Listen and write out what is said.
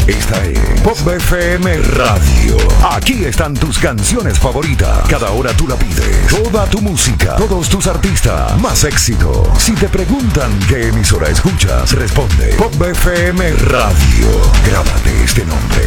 Esta es Pop FM Radio. Aquí están tus canciones favoritas. Cada hora tú la pides. Toda tu música, todos tus artistas, más éxito. Si te preguntan qué emisora escuchas, responde Pop FM Radio. Grábate este nombre.